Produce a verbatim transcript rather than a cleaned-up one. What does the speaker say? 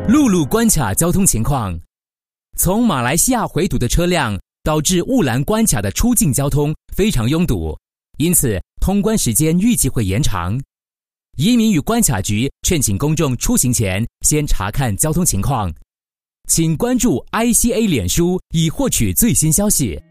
陆路关卡交通情况。从马来西亚回堵的车辆导致雾兰关卡的出境交通非常拥堵，因此通关时间预计会延长。移民与关卡局劝请公众出行前先查看交通情况。请关注 I C A 脸书以获取最新消息。